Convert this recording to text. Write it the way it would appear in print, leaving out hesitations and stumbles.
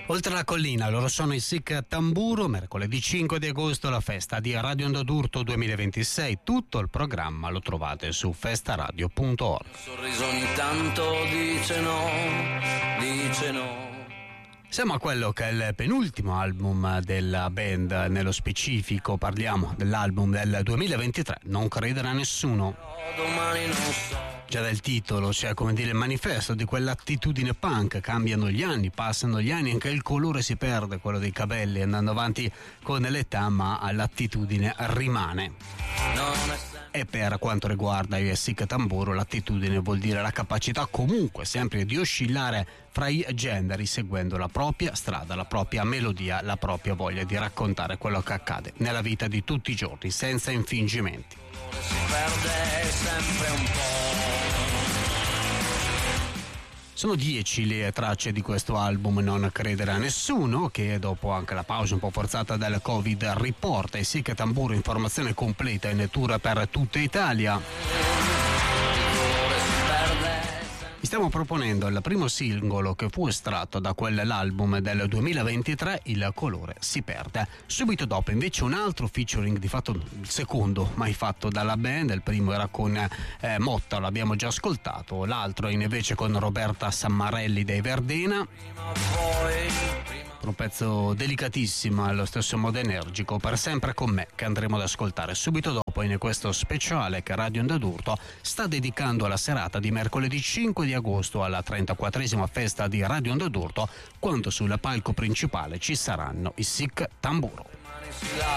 Oltre la collina, loro sono i Sic Tamburo. Mercoledì 5 di agosto la festa di Radio Onda d'Urto 2026. Tutto il programma lo trovate su festaradio.org. Sorriso ogni tanto dice no, dice no. Siamo a quello che è il penultimo album della band, nello specifico parliamo dell'album del 2023, Non credere a nessuno. Domani non so. Già dal titolo c'è, come dire, il manifesto di quell'attitudine punk. Cambiano gli anni, passano gli anni, anche il colore si perde, quello dei capelli, andando avanti con l'età, ma l'attitudine rimane. E per quanto riguarda i Sic Tamburo, l'attitudine vuol dire la capacità comunque sempre di oscillare fra i generi, seguendo la propria strada, la propria melodia, la propria voglia di raccontare quello che accade nella vita di tutti i giorni, senza infingimenti. Si perde sempre un po'. Sono 10 le tracce di questo album, Non credere a nessuno, che dopo anche la pausa un po' forzata dal Covid riporta i Sic Tamburo in formazione completa in tour per tutta Italia. Vi stiamo proponendo il primo singolo che fu estratto da quell'album del 2023, Il colore si perde. Subito dopo invece un altro featuring, di fatto il secondo mai fatto dalla band. Il primo era con Motta, l'abbiamo già ascoltato, l'altro invece con Roberta Sammarelli dei Verdena. Un pezzo delicatissimo, allo stesso modo energico, Per sempre con me, che andremo ad ascoltare subito dopo in questo speciale che Radio Onda d'Urto sta dedicando alla serata di mercoledì 5 di agosto alla 34esima festa di Radio Onda d'Urto, quando sul palco principale ci saranno i Sic Tamburo.